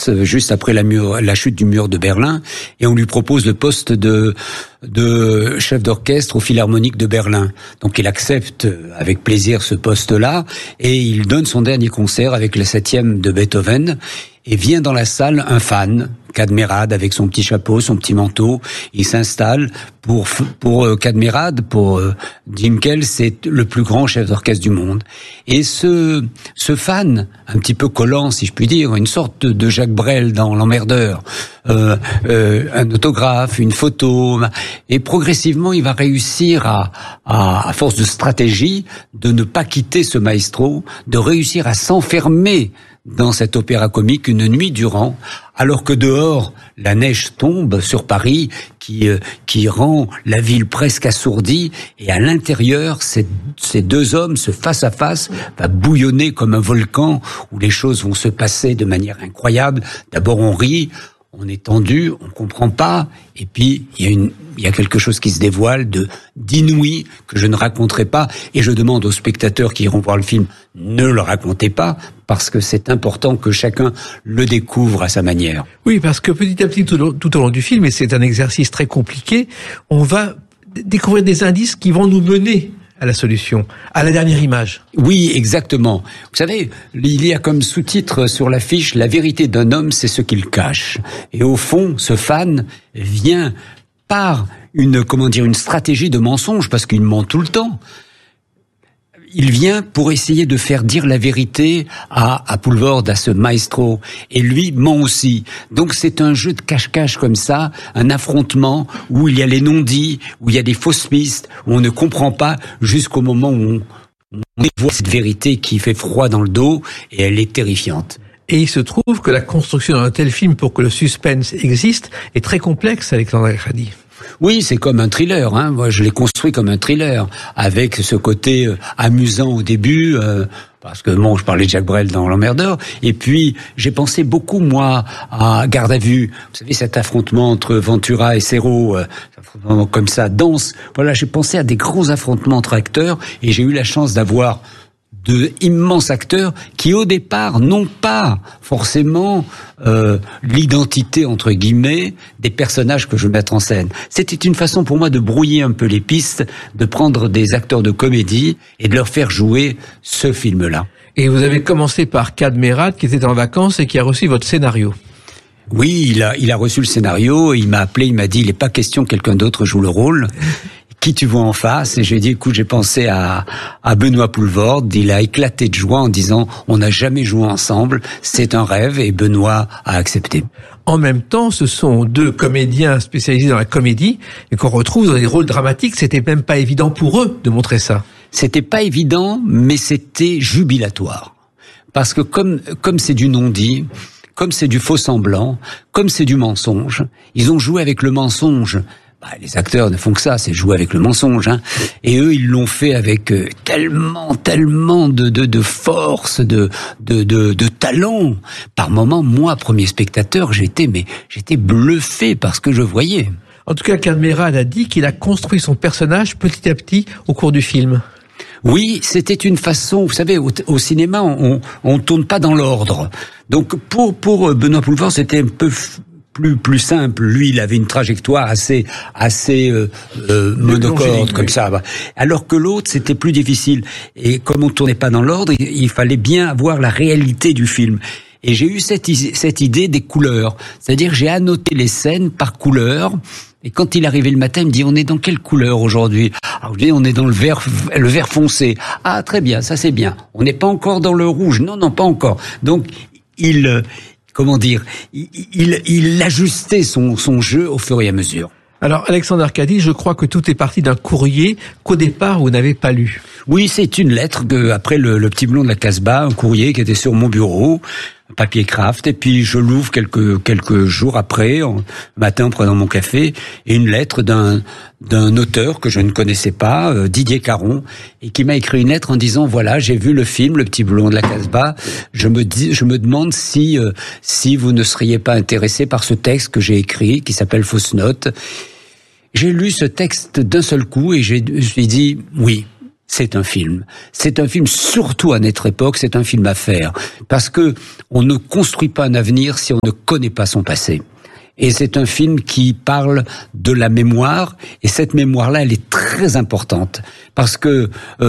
passe juste après la chute du mur de Berlin, et on lui propose le poste de chef d'orchestre au Philharmonique de Berlin. Donc il accepte avec plaisir ce poste-là, et il donne son dernier concert avec la 7e de Beethoven, et vient dans la salle un fan, Cadmerade, avec son petit chapeau, son petit manteau. Il s'installe pour Cadmerade, pour Dimkel, c'est le plus grand chef d'orchestre du monde. Et ce fan, un petit peu collant, si je puis dire, une sorte de Jacques Brel dans L'Emmerdeur, un autographe, une photo, et progressivement il va réussir à force de stratégie, de ne pas quitter ce maestro, de réussir à s'enfermer dans cet opéra comique une nuit durant, alors que dehors la neige tombe sur Paris, qui rend la ville presque assourdie, et à l'intérieur ces deux hommes, ce face à face, va bouillonner comme un volcan où les choses vont se passer de manière incroyable. D'abord on rit, on est tendu, on comprend pas, et puis il y a quelque chose qui se dévoile d'inouï que je ne raconterai pas, et je demande aux spectateurs qui iront voir le film, ne le racontez pas, parce que c'est important que chacun le découvre à sa manière. Oui, parce que petit à petit, tout au long du film, et c'est un exercice très compliqué, on va découvrir des indices qui vont nous mener à la solution, à la dernière image. Oui, exactement. Vous savez, il y a comme sous-titre sur l'affiche « La vérité d'un homme, c'est ce qu'il cache ». Et au fond, ce fan vient par une stratégie de mensonge, parce qu'il ment tout le temps. Il vient pour essayer de faire dire la vérité à Poulvord, à ce maestro, et lui ment aussi. Donc c'est un jeu de cache-cache comme ça, un affrontement où il y a les non-dits, où il y a des fausses pistes, où on ne comprend pas, jusqu'au moment où on voit cette vérité qui fait froid dans le dos, et elle est terrifiante. Et il se trouve que la construction d'un tel film pour que le suspense existe est très complexe, Alexandre Acradi. Oui, c'est comme un thriller, hein. Moi, je l'ai construit comme un thriller, avec ce côté amusant au début, parce que bon, je parlais de Jacques Brel dans L'Emmerdeur, et puis j'ai pensé beaucoup, moi, à Garde à vue. Vous savez, cet affrontement entre Ventura et Serrault, comme ça, dense. Voilà, j'ai pensé à des gros affrontements entre acteurs, et j'ai eu la chance d'avoir de immenses acteurs qui au départ n'ont pas forcément l'identité entre guillemets des personnages que je veux mettre en scène. C'était une façon pour moi de brouiller un peu les pistes, de prendre des acteurs de comédie et de leur faire jouer ce film-là. Et vous avez commencé par Cadmerade qui était en vacances et qui a reçu votre scénario. Oui, il a reçu le scénario, il m'a appelé, il m'a dit il n'est pas question que quelqu'un d'autre joue le rôle. Qui tu vois en face? Et j'ai dit, écoute, j'ai pensé à Benoît Poulvord. Il a éclaté de joie en disant, on n'a jamais joué ensemble, c'est un rêve, et Benoît a accepté. En même temps, ce sont deux comédiens spécialisés dans la comédie, et qu'on retrouve dans des rôles dramatiques. C'était même pas évident pour eux de montrer ça. C'était pas évident, mais c'était jubilatoire. Parce que comme c'est du non-dit, comme c'est du faux-semblant, comme c'est du mensonge, ils ont joué avec le mensonge. Les acteurs ne font que ça, c'est jouer avec le mensonge, hein. Et eux, ils l'ont fait avec tellement de force, de talent. Par moments, moi, premier spectateur, j'étais bluffé par ce que je voyais. En tout cas, Cadmerade a dit qu'il a construit son personnage petit à petit au cours du film. Oui, c'était une façon, vous savez, au cinéma, on tourne pas dans l'ordre. Donc, pour Benoît Poulvord, c'était un peu plus simple. Lui, il avait une trajectoire assez monocorde, comme ça. Alors que l'autre, c'était plus difficile. Et comme on tournait pas dans l'ordre, il fallait bien avoir la réalité du film. Et j'ai eu cette idée des couleurs. C'est-à-dire, j'ai annoté les scènes par couleur. Et quand il arrivait le matin, il me dit, on est dans quelle couleur aujourd'hui? Alors, je dis, on est dans le vert foncé. Ah, très bien, ça c'est bien. On n'est pas encore dans le rouge. Non, pas encore. Donc, il ajustait son jeu au fur et à mesure. Alors, Alexandre Arcadi, je crois que tout est parti d'un courrier qu'au départ, vous n'avez pas lu. Oui, c'est une lettre après le petit blond de la Casbah, un courrier qui était sur mon bureau, un papier craft, et puis je l'ouvre quelques jours après, matin en prenant mon café, et une lettre d'un auteur que je ne connaissais pas, Didier Caron, et qui m'a écrit une lettre en disant, voilà, j'ai vu le film, le petit blond de la Casbah, je me demande si vous ne seriez pas intéressé par ce texte que j'ai écrit, qui s'appelle Fausse Note. J'ai lu ce texte d'un seul coup et je lui ai dit oui. c'est un film. C'est un film, surtout à notre époque, c'est un film à faire. Parce que on ne construit pas un avenir si on ne connaît pas son passé. Et c'est un film qui parle de la mémoire, et cette mémoire-là, elle est très importante, parce que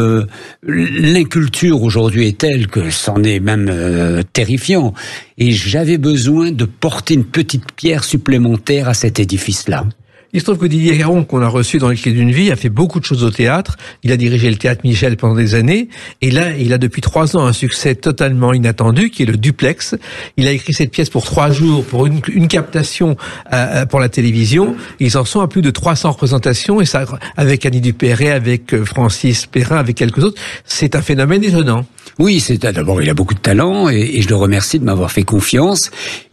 l'inculture aujourd'hui est telle que c'en est même terrifiant, et j'avais besoin de porter une petite pierre supplémentaire à cet édifice-là. Il se trouve que Didier Héron, qu'on a reçu dans Les Clés d'une vie, a fait beaucoup de choses au théâtre. Il a dirigé le Théâtre Michel pendant des années. Et là, il a depuis 3 ans un succès totalement inattendu, qui est le Duplex. Il a écrit cette pièce pour 3 jours, pour une captation pour la télévision. Ils en sont à plus de 300 représentations. Et ça, avec Annie Dupéret, avec Francis Perrin, avec quelques autres, c'est un phénomène étonnant. Oui, d'abord il a beaucoup de talent et je le remercie de m'avoir fait confiance.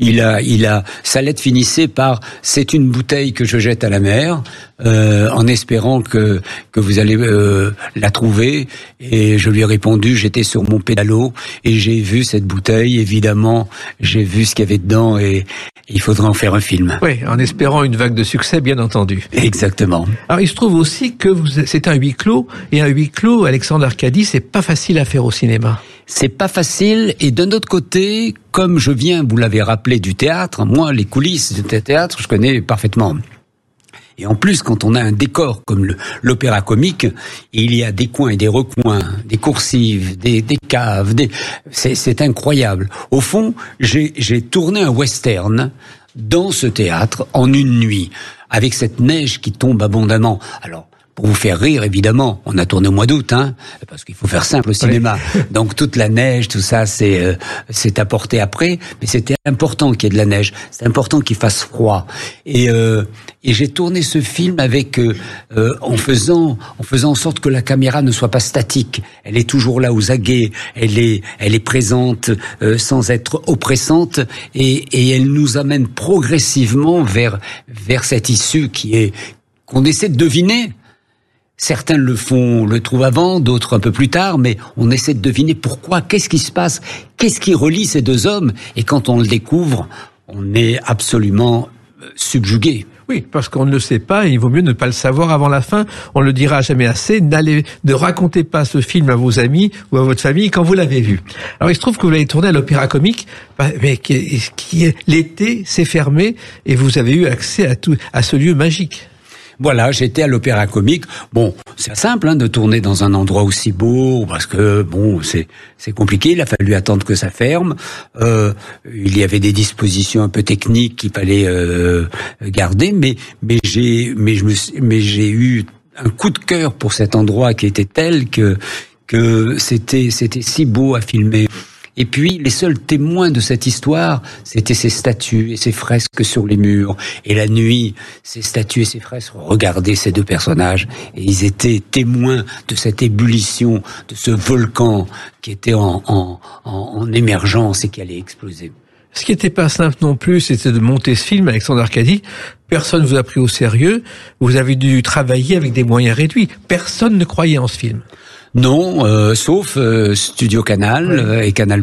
Sa lettre finissait par c'est une bouteille que je jette à la mer, en espérant que vous allez la trouver. Et je lui ai répondu, j'étais sur mon pédalo et j'ai vu cette bouteille. Évidemment, j'ai vu ce qu'il y avait dedans et il faudrait en faire un film. Oui, en espérant une vague de succès, bien entendu. Exactement. Alors il se trouve aussi que c'est un huis clos, et un huis clos, Alexandre Arcadi, c'est pas facile à faire au cinéma. C'est pas facile, et d'un autre côté, comme je viens, vous l'avez rappelé, du théâtre, moi les coulisses du théâtre, je connais parfaitement. Et en plus, quand on a un décor comme l'opéra comique, il y a des coins et des recoins, des coursives, des caves, c'est incroyable. Au fond, j'ai tourné un western dans ce théâtre en une nuit, avec cette neige qui tombe abondamment. Alors, pour vous faire rire, évidemment, on a tourné au mois d'août, parce qu'il faut faire simple au cinéma. Oui. Donc toute la neige, tout ça, c'est apporté après, mais c'était important qu'il y ait de la neige, c'est important qu'il fasse froid. Et j'ai tourné ce film avec en faisant en sorte que la caméra ne soit pas statique. Elle est toujours là aux aguets, elle est présente sans être oppressante, et elle nous amène progressivement vers cette issue qu'on essaie de deviner. Certains le trouvent avant, d'autres un peu plus tard, mais on essaie de deviner pourquoi, qu'est-ce qui se passe, qu'est-ce qui relie ces deux hommes, et quand on le découvre, on est absolument subjugué. Oui, parce qu'on ne le sait pas, et il vaut mieux ne pas le savoir avant la fin. On le dira jamais assez. Ne racontez pas ce film à vos amis ou à votre famille quand vous l'avez vu. Alors, il se trouve que vous l'avez tourné à l'Opéra Comique, mais l'été s'est fermé, et vous avez eu accès à ce lieu magique. Voilà, j'étais à l'Opéra Comique. Bon, c'est simple de tourner dans un endroit aussi beau, parce que bon, c'est compliqué. Il a fallu attendre que ça ferme. Il y avait des dispositions un peu techniques qu'il fallait garder, mais j'ai eu un coup de cœur pour cet endroit qui était tel que c'était si beau à filmer. Et puis, les seuls témoins de cette histoire, c'était ces statues et ces fresques sur les murs. Et la nuit, ces statues et ces fresques regardaient ces deux personnages. Et ils étaient témoins de cette ébullition, de ce volcan qui était en émergence et qui allait exploser. Ce qui n'était pas simple non plus, c'était de monter ce film, Alexandre Arcadi. Personne ne vous a pris au sérieux. Vous avez dû travailler avec des moyens réduits. Personne ne croyait en ce film. Non, sauf Studio Canal et Canal+.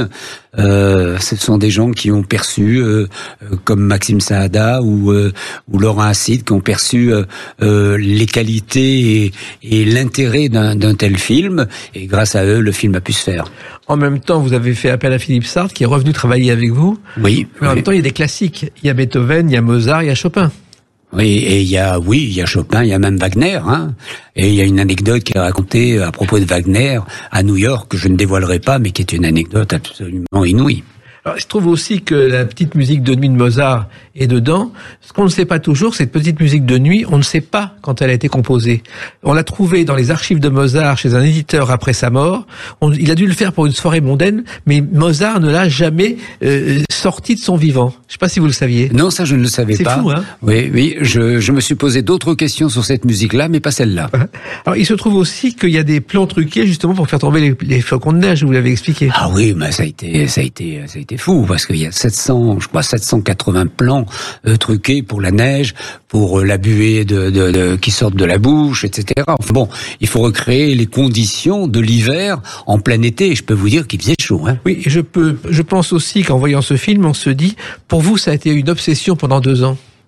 Ce sont des gens qui ont perçu, comme Maxime Saada ou Laurent Acide, qui ont perçu les qualités et l'intérêt d'un tel film. Et grâce à eux, le film a pu se faire. En même temps, vous avez fait appel à Philippe Sartre, qui est revenu travailler avec vous. Oui. Mais en même temps, il y a des classiques. Il y a Beethoven, il y a Mozart, il y a Chopin. Oui, et il y a Chopin, il y a même Wagner, Et il y a une anecdote qui est racontée à propos de Wagner à New York, que je ne dévoilerai pas, mais qui est une anecdote absolument inouïe. Alors, il se trouve aussi que la petite musique de nuit de Mozart est dedans. Ce qu'on ne sait pas toujours, cette petite musique de nuit, on ne sait pas quand elle a été composée. On l'a trouvée dans les archives de Mozart chez un éditeur après sa mort. Il a dû le faire pour une soirée mondaine, mais Mozart ne l'a jamais sorti de son vivant. Je ne sais pas si vous le saviez. Non, ça je ne le savais pas. C'est fou, hein ? Oui, je me suis posé d'autres questions sur cette musique-là, mais pas celle-là. Alors, il se trouve aussi qu'il y a des plans truqués justement pour faire tomber les flocons de neige, vous l'avez expliqué. Ah oui, mais ça a été fou, parce qu'il y a 780 plans truqués pour la neige, pour la buée qui sort de la bouche, etc. Enfin bon, il faut recréer les conditions de l'hiver en plein été, et je peux vous dire qu'il faisait chaud. Oui, et je pense aussi qu'en voyant ce film, on se dit, pour vous, ça a été une obsession pendant 2 ans.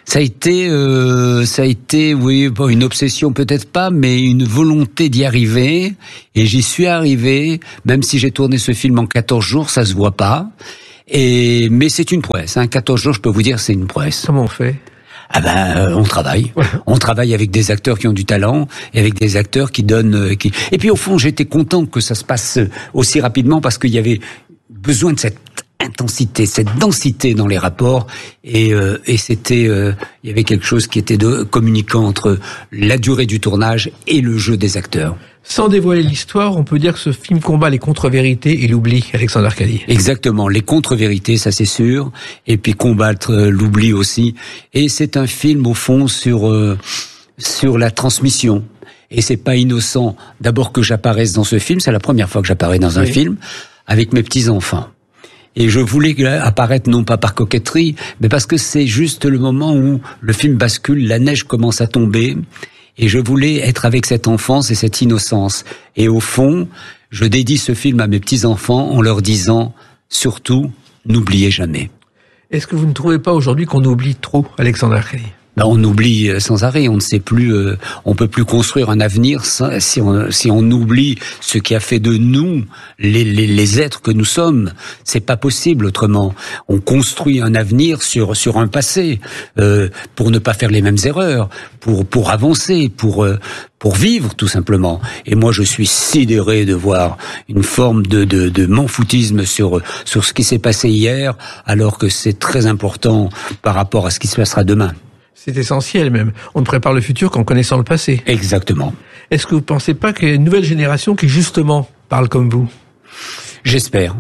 Ça a été, oui, bon, une obsession peut-être pas, mais une volonté d'y arriver. Et j'y suis arrivé, même si j'ai tourné ce film en 14 jours, ça se voit pas. Mais c'est une prouesse. 14 jours, je peux vous dire, c'est une prouesse. Comment on fait ? On travaille. Ouais. On travaille avec des acteurs qui ont du talent et avec des acteurs qui donnent. Et puis au fond, j'étais content que ça se passe aussi rapidement parce qu'il y avait besoin de cette intensité, cette densité dans les rapports, et c'était, il y avait quelque chose qui était communicant entre la durée du tournage et le jeu des acteurs. Sans dévoiler l'histoire, on peut dire que ce film combat les contre-vérités et l'oubli, Alexandre Arcadi. Exactement, les contre-vérités, ça c'est sûr, et puis combattre l'oubli aussi. Et c'est un film au fond sur la transmission. Et c'est pas innocent. D'abord que j'apparaisse dans ce film, c'est la première fois que j'apparais dans un film avec mes petits-enfants. Et je voulais apparaître non pas par coquetterie, mais parce que c'est juste le moment où le film bascule, la neige commence à tomber, et je voulais être avec cette enfance et cette innocence. Et au fond, je dédie ce film à mes petits-enfants en leur disant, surtout, n'oubliez jamais. Est-ce que vous ne trouvez pas aujourd'hui qu'on oublie trop, Alexandre Arcadi ? On oublie sans arrêt, on ne sait plus, on peut plus construire un avenir si on oublie ce qui a fait de nous les êtres que nous sommes. C'est pas possible autrement. On construit un avenir sur un passé pour ne pas faire les mêmes erreurs, pour avancer, pour vivre tout simplement. Et moi je suis sidéré de voir une forme de m'en-foutisme sur ce qui s'est passé hier, alors que c'est très important par rapport à ce qui se passera demain. C'est essentiel même. On ne prépare le futur qu'en connaissant le passé. Exactement. Est-ce que vous ne pensez pas qu'il y a une nouvelle génération qui justement parle comme vous ? J'espère.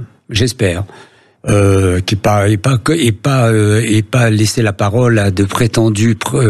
Qui pas laisser la parole à de prétendus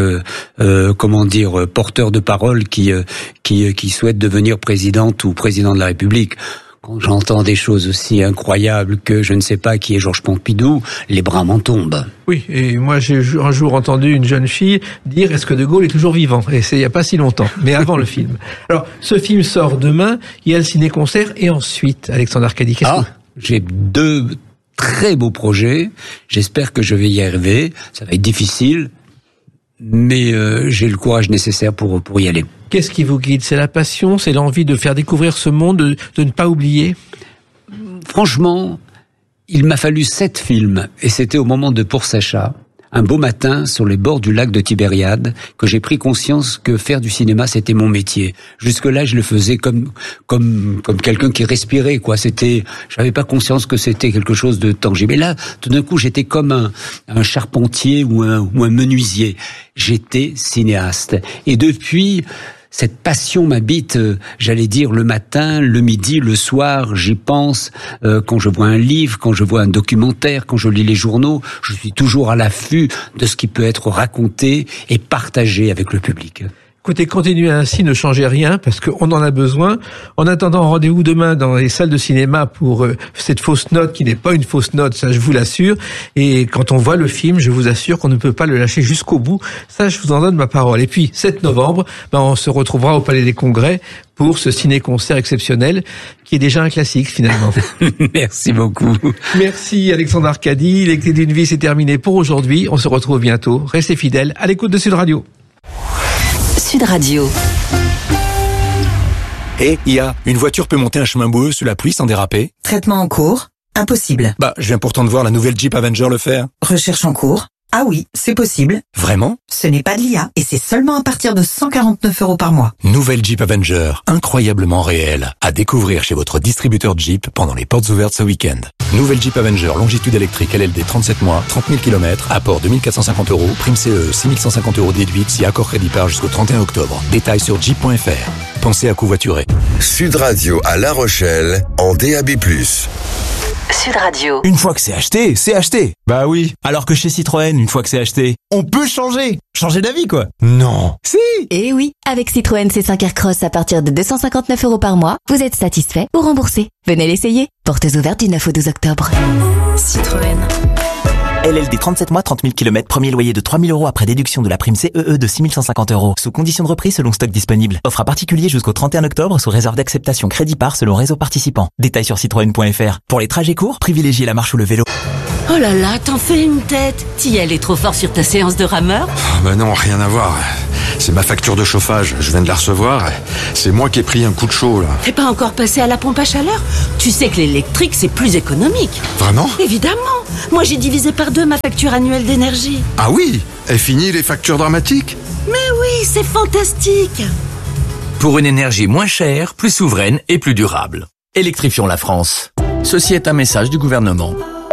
porteurs de parole qui souhaitent devenir présidente ou président de la République. Quand j'entends des choses aussi incroyables que je ne sais pas qui est Georges Pompidou, les bras m'en tombent. Oui, et moi j'ai un jour entendu une jeune fille dire « Est-ce que De Gaulle est toujours vivant ?» Et c'est il n'y a pas si longtemps, mais avant le film. Alors, ce film sort demain, il y a le ciné-concert, et ensuite, Alexandre Arcadi, j'ai 2 très beaux projets, j'espère que je vais y arriver, ça va être difficile, mais j'ai le courage nécessaire pour y aller. Qu'est-ce qui vous guide ? C'est la passion, c'est l'envie de faire découvrir ce monde, de ne pas oublier ? Franchement, il m'a fallu 7 films, et c'était au moment de Pour Sacha, un beau matin sur les bords du lac de Tibériade, que j'ai pris conscience que faire du cinéma c'était mon métier. Jusque-là, je le faisais comme quelqu'un qui respirait, quoi. J'avais pas conscience que c'était quelque chose de tangible. Et là, tout d'un coup, j'étais comme un charpentier ou un menuisier. J'étais cinéaste. Et depuis, cette passion m'habite, j'allais dire, le matin, le midi, le soir, j'y pense, quand je vois un livre, quand je vois un documentaire, quand je lis les journaux, je suis toujours à l'affût de ce qui peut être raconté et partagé avec le public. Écoutez, continuez ainsi, ne changez rien, parce qu'on en a besoin. En attendant, rendez-vous demain dans les salles de cinéma pour cette fausse note, qui n'est pas une fausse note, ça je vous l'assure. Et quand on voit le film, je vous assure qu'on ne peut pas le lâcher jusqu'au bout. Ça, je vous en donne ma parole. Et puis, 7 novembre, on se retrouvera au Palais des Congrès pour ce ciné-concert exceptionnel, qui est déjà un classique, finalement. Merci beaucoup. Merci, Alexandre Arcadi. Les clés d'une vie, c'est terminé pour aujourd'hui. On se retrouve bientôt. Restez fidèles à l'écoute de Sud Radio. Sud Radio. IA, une voiture peut monter un chemin boueux sous la pluie sans déraper ? Traitement en cours ? Impossible. Je viens pourtant de voir la nouvelle Jeep Avenger le faire. Recherche en cours ? Ah oui, c'est possible. Vraiment ? Ce n'est pas de l'IA et c'est seulement à partir de 149 € par mois. Nouvelle Jeep Avenger, incroyablement réelle. À découvrir chez votre distributeur Jeep pendant les portes ouvertes ce week-end. Nouvelle Jeep Avenger, longitude électrique LLD 37 mois, 30 000 km, apport 2 450 €, prime CE 6 150 € déduite si accord crédit par jusqu'au 31 octobre. Détails sur jeep.fr. Pensez à covoiturer. Sud Radio à La Rochelle, en DAB+. Sud Radio. Une fois que c'est acheté, c'est acheté. Bah oui. Alors que chez Citroën, une fois que c'est acheté, on peut changer. Changer d'avis, quoi. Non. Si. Eh oui. Avec Citroën C5 Aircross à partir de 259 € par mois, vous êtes satisfait ou remboursé. Venez l'essayer. Portes ouvertes du 9 au 12 octobre. Citroën. LLD 37 mois, 30 000 km, premier loyer de 3 000 € après déduction de la prime CEE de 6 150 €. Sous condition de reprise selon stock disponible. Offre à particulier jusqu'au 31 octobre sous réserve d'acceptation crédit par selon réseau participant. Détails sur citroën.fr. Pour les trajets courts, privilégiez la marche ou le vélo. Oh là là, t'en fais une tête. T'y allais trop fort sur ta séance de rameur? Bah non, rien à voir. C'est ma facture de chauffage, je viens de la recevoir. C'est moi qui ai pris un coup de chaud, là. T'es pas encore passé à la pompe à chaleur? Tu sais que l'électrique, c'est plus économique. Vraiment? Évidemment. Moi, j'ai divisé par 2 ma facture annuelle d'énergie. Ah oui? Et fini les factures dramatiques? Mais oui, c'est fantastique. Pour une énergie moins chère, plus souveraine et plus durable. Électrifions la France. Ceci est un message du gouvernement.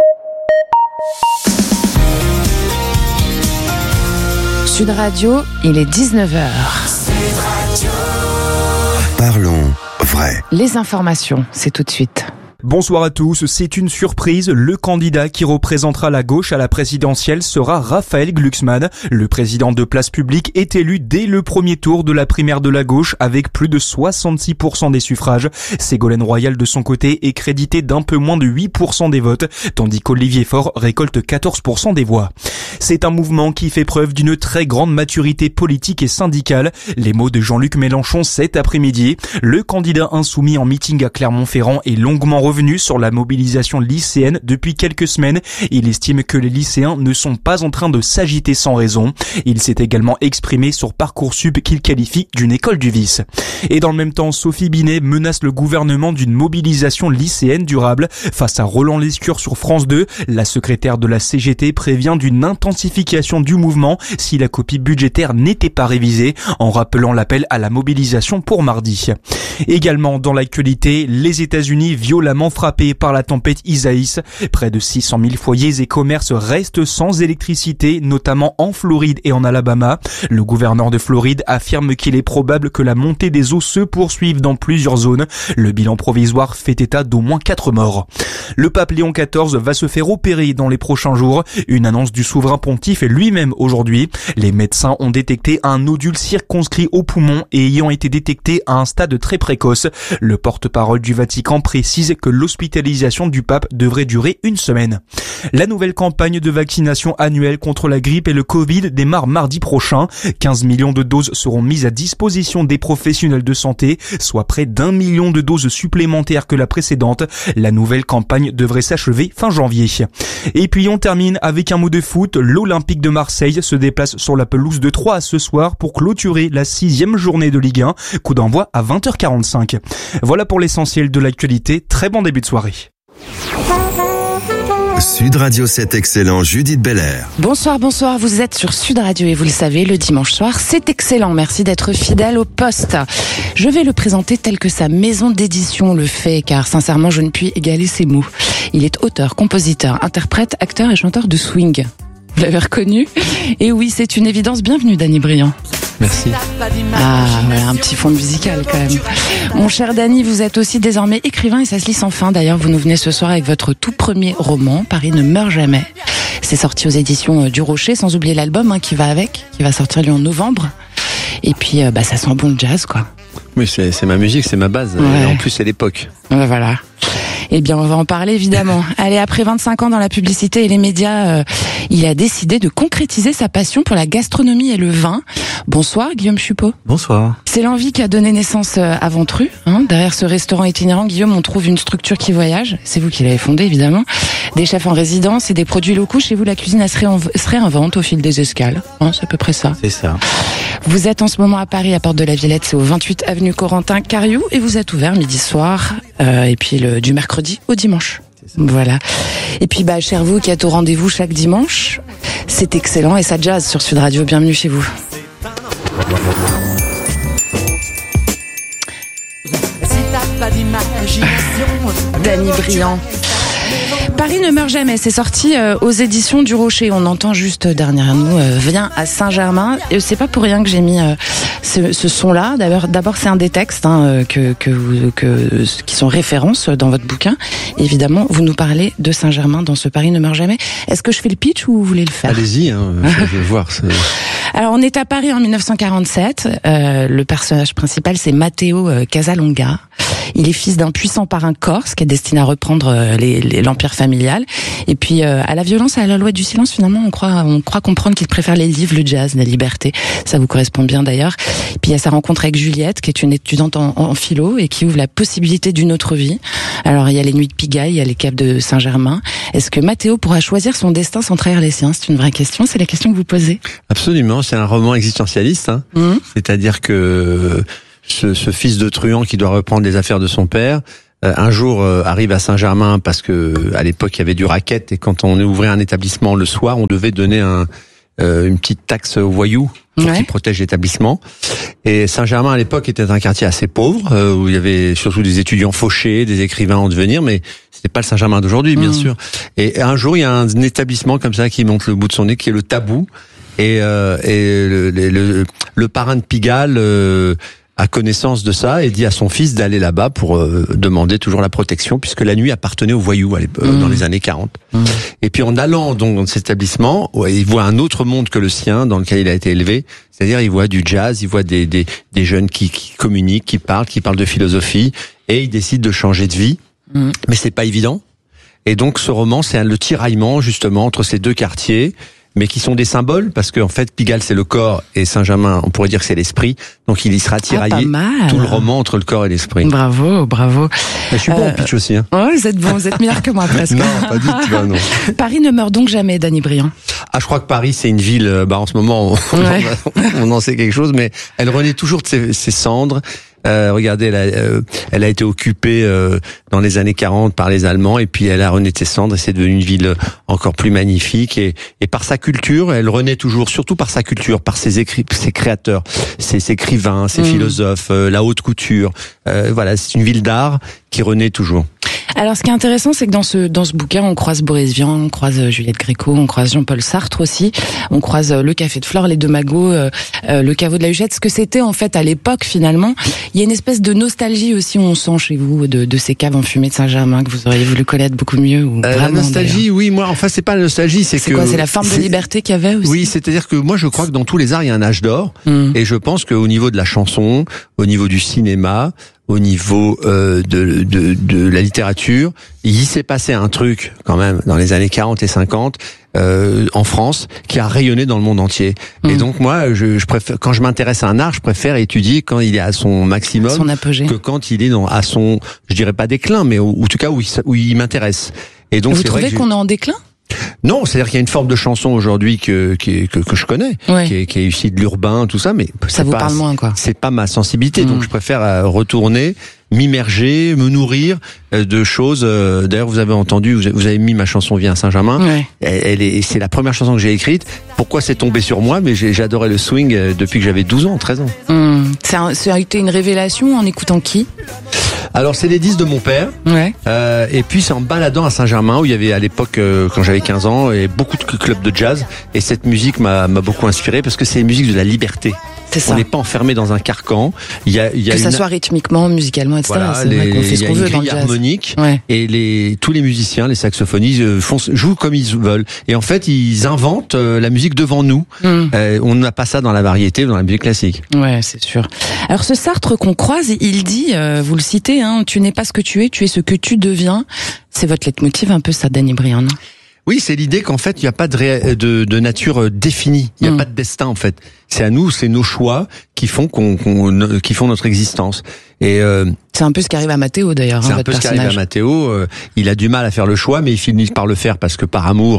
Sud Radio, il est 19h. Parlons vrai. Les informations, c'est tout de suite. Bonsoir à tous, c'est une surprise, le candidat qui représentera la gauche à la présidentielle sera Raphaël Glucksmann. Le président de Place Publique est élu dès le premier tour de la primaire de la gauche avec plus de 66% des suffrages. Ségolène Royal de son côté est crédité d'un peu moins de 8% des votes, tandis qu'Olivier Faure récolte 14% des voix. C'est un mouvement qui fait preuve d'une très grande maturité politique et syndicale. Les mots de Jean-Luc Mélenchon cet après-midi. Le candidat insoumis en meeting à Clermont-Ferrand est longuement revenu sur la mobilisation lycéenne depuis quelques semaines. Il estime que les lycéens ne sont pas en train de s'agiter sans raison. Il s'est également exprimé sur Parcoursup qu'il qualifie d'une école du vice. Et dans le même temps, Sophie Binet menace le gouvernement d'une mobilisation lycéenne durable. Face à Roland Lescure sur France 2, la secrétaire de la CGT prévient d'une intensification du mouvement si la copie budgétaire n'était pas révisée, en rappelant l'appel à la mobilisation pour mardi. Également dans l'actualité, les États-Unis violemment frappés par la tempête Isaïs. Près de 600 000 foyers et commerces restent sans électricité, notamment en Floride et en Alabama. Le gouverneur de Floride affirme qu'il est probable que la montée des eaux se poursuive dans plusieurs zones. Le bilan provisoire fait état d'au moins 4 morts. Le pape Léon XIV va se faire opérer dans les prochains jours. Une annonce du souverain pontife lui-même aujourd'hui. Les médecins ont détecté un nodule circonscrit au poumon et ayant été détecté à un stade très précoce. Le porte-parole du Vatican précise que l'hospitalisation du pape devrait durer 1 semaine. La nouvelle campagne de vaccination annuelle contre la grippe et le Covid démarre mardi prochain. 15 millions de doses seront mises à disposition des professionnels de santé, soit près d'1 million de doses supplémentaires que la précédente. La nouvelle campagne devrait s'achever fin janvier. Et puis on termine avec un mot de foot. L'Olympique de Marseille se déplace sur la pelouse de Troyes ce soir pour clôturer la 6e journée de Ligue 1. Coup d'envoi à 20h45. Voilà pour l'essentiel de l'actualité. Très bon début de soirée. Sud Radio 7 excellent, Judith Belair. Bonsoir, vous êtes sur Sud Radio et vous le savez, le dimanche soir, c'est excellent. Merci d'être fidèle au poste. Je vais le présenter tel que sa maison d'édition le fait, car sincèrement, je ne puis égaler ses mots. Il est auteur, compositeur, interprète, acteur et chanteur de swing. Vous l'avez reconnu? Et oui, c'est une évidence. Bienvenue, Danny Briand. Merci. Ah, voilà, un petit fond musical quand même. Mon cher Danny, vous êtes aussi désormais écrivain et ça se lit sans fin. D'ailleurs, vous nous venez ce soir avec votre tout premier roman, Paris ne meurt jamais. C'est sorti aux éditions du Rocher, sans oublier l'album qui va avec, qui va sortir lui en novembre. Et puis, ça sent bon le jazz, quoi. Oui, c'est ma musique, c'est ma base. Ouais. Et en plus, c'est l'époque. Ouais, voilà. Eh bien, on va en parler évidemment. Allez, après 25 ans dans la publicité et les médias, il a décidé de concrétiser sa passion pour la gastronomie et le vin. Bonsoir, Guillaume Chupot. Bonsoir. C'est l'envie qui a donné naissance à Ventru. Derrière ce restaurant itinérant, Guillaume, on trouve une structure qui voyage. C'est vous qui l'avez fondée, évidemment. Des chefs en résidence et des produits locaux. Chez vous, la cuisine, elle se réinvente au fil des escales. C'est à peu près ça. C'est ça. Vous êtes en ce moment à Paris, à Porte de la Villette, c'est au 28 avenue Corentin Cariou, et vous êtes ouvert midi soir, et puis du mercredi au dimanche. Voilà. Et puis, cher vous qui êtes au rendez-vous chaque dimanche, c'est excellent et ça jazz sur Sud Radio. Bienvenue chez vous. Danny Briand. Paris ne meurt jamais, c'est sorti aux éditions du Rocher. On entend juste derrière nous Viens à Saint-Germain. Et c'est pas pour rien que j'ai mis ce son-là. D'abord, c'est un des textes qui sont références dans votre bouquin. Et évidemment, vous nous parlez de Saint-Germain dans ce Paris ne meurt jamais. Est-ce que je fais le pitch ou vous voulez le faire? Allez-y, je vais voir. Alors, on est à Paris en 1947. Le personnage principal, c'est Matteo Casalonga. Il est fils d'un puissant parrain corse qui est destiné à reprendre l'empire familial. Et puis à la violence et à la loi du silence, finalement, on croit comprendre qu'il préfère les livres, le jazz, la liberté. Ça vous correspond bien d'ailleurs. Et puis il y a sa rencontre avec Juliette, qui est une étudiante en philo et qui ouvre la possibilité d'une autre vie. Alors il y a les nuits de Pigalle, il y a les caves de Saint-Germain. Est-ce que Matteo pourra choisir son destin sans trahir les siens? C'est une vraie question, c'est la question que vous posez. Absolument, c'est un roman existentialiste. C'est-à-dire que ce fils de truand qui doit reprendre les affaires de son père, un jour arrive à Saint-Germain parce que à l'époque il y avait du racket et quand on ouvrait un établissement le soir, on devait donner une petite taxe aux voyous pour qu'ils protègent l'établissement. Et Saint-Germain à l'époque était un quartier assez pauvre où il y avait surtout des étudiants fauchés, des écrivains en devenir, mais c'était pas le Saint-Germain d'aujourd'hui bien sûr. Et un jour il y a un établissement comme ça qui monte le bout de son nez, qui est le Tabou. Et le parrain de Pigalle a connaissance de ça et dit à son fils d'aller là-bas pour demander toujours la protection, puisque la nuit appartenait aux voyous dans les années 40. Et puis en allant donc dans cet établissement, il voit un autre monde que le sien dans lequel il a été élevé, c'est-à-dire il voit du jazz, il voit des jeunes qui communiquent, qui parlent de philosophie, et il décide de changer de vie. Mais c'est pas évident. Et donc ce roman, c'est le tiraillement justement entre ces deux quartiers, mais qui sont des symboles, parce qu'en fait, Pigalle, c'est le corps, et Saint-Germain, on pourrait dire que c'est l'esprit. Donc, il y sera tiraillé tout le roman entre le corps et l'esprit. Bravo. Je suis bon au pitch aussi. Oh, vous êtes meilleur que moi, presque. Non, pas du tout, non. Paris ne meurt donc jamais, Danny Briand. Je crois que Paris, c'est une ville, en ce moment, on en sait quelque chose, mais elle renaît toujours de ses cendres. Regardez, elle a été occupée dans les années 40 par les Allemands, et puis elle a renaît de ses cendres, et c'est devenu une ville encore plus magnifique, et par sa culture, elle renaît toujours, surtout par sa culture, par ses créateurs, ses écrivains, ses philosophes, la haute couture. Voilà, c'est une ville d'art qui renaît toujours. Alors, ce qui est intéressant, c'est que dans ce bouquin, on croise Boris Vian, on croise Juliette Gréco, on croise Jean-Paul Sartre aussi, on croise le Café de Flore, les Deux Magots, le Caveau de la Huchette, ce que c'était en fait à l'époque finalement. Il y a une espèce de nostalgie aussi, on sent chez vous, de ces caves enfumées de Saint-Germain que vous auriez voulu connaître beaucoup mieux. Ou la nostalgie, oui, moi, enfin, c'est pas la nostalgie, c'est que... quoi, c'est la forme de liberté qu'il y avait aussi? Oui, c'est-à-dire que moi, je crois que dans tous les arts, il y a un âge d'or, et je pense qu'au niveau de la chanson, au niveau du cinéma, au niveau de la littérature, il s'est passé un truc quand même dans les années 40 et 50 en France qui a rayonné dans le monde entier. Et donc moi, je préfère, quand je m'intéresse à un art, je préfère étudier quand il est à son maximum, son apogée, que quand il est à son, je dirais pas déclin, mais en tout cas où il m'intéresse. Et donc vous trouvez qu'on est en déclin? Non, c'est-à-dire qu'il y a une forme de chanson aujourd'hui que je connais, qui est issue de l'urbain, tout ça, mais ça vous parle moins, quoi. C'est pas ma sensibilité, donc je préfère retourner, m'immerger, me nourrir de choses. D'ailleurs, vous avez entendu, vous avez mis ma chanson Viens à Saint-Germain. C'est la première chanson que j'ai écrite. Pourquoi c'est tombé sur moi? Mais j'adorais le swing depuis que j'avais 12 ans, 13 ans. Ça a été une révélation en écoutant qui? Alors c'est les disques de mon père, et puis c'est en baladant à Saint-Germain où il y avait à l'époque, quand j'avais 15 ans, et beaucoup de clubs de jazz, et cette musique m'a beaucoup inspiré parce que c'est une musique de la liberté. On n'est pas enfermé dans un carcan. Il y a que ça soit rythmiquement, musicalement, etc. Voilà, c'est vrai qu'on fait ce qu'on veut dans le jazz. Harmonique, et tous les musiciens, les saxophonistes jouent comme ils veulent. Et en fait, ils inventent la musique devant nous. On n'a pas ça dans la variété ou dans la musique classique. Ouais, c'est sûr. Alors ce Sartre qu'on croise, il dit, vous le citez, tu n'es pas ce que tu es ce que tu deviens. C'est votre leitmotiv un peu ça, Danny Briand. Oui, c'est l'idée qu'en fait, il n'y a pas de nature définie. Il n'y a pas de destin, en fait. C'est à nous, c'est nos choix qui font qui font notre existence. Et c'est un peu ce qui arrive à Matteo, d'ailleurs. C'est un peu ce qui arrive à Matteo. Il a du mal à faire le choix, mais il finit par le faire parce que par amour.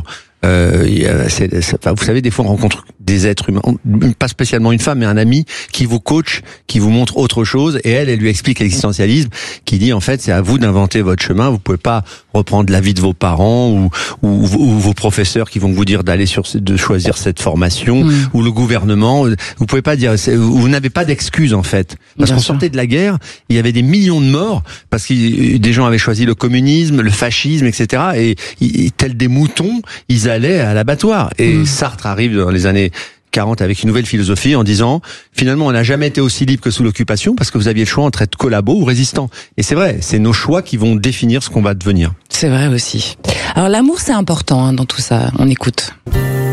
Vous savez, des fois on rencontre des êtres humains, pas spécialement une femme, mais un ami qui vous coach, qui vous montre autre chose, et elle lui explique l'existentialisme, qui dit en fait c'est à vous d'inventer votre chemin. Vous pouvez pas reprendre l'avis de vos parents ou vos professeurs qui vont vous dire de choisir cette formation, ou le gouvernement. Vous pouvez pas dire, vous n'avez pas d'excuses en fait, parce qu'on sortait de la guerre, il y avait des millions de morts parce que des gens avaient choisi le communisme, le fascisme, etc. Et tels des moutons, ils allaient à l'abattoir. Et Sartre arrive dans les années 40 avec une nouvelle philosophie en disant finalement on n'a jamais été aussi libre que sous l'occupation parce que vous aviez le choix entre être collabo ou résistant. Et c'est vrai, c'est nos choix qui vont définir ce qu'on va devenir. C'est vrai aussi. Alors l'amour c'est important dans tout ça, on écoute.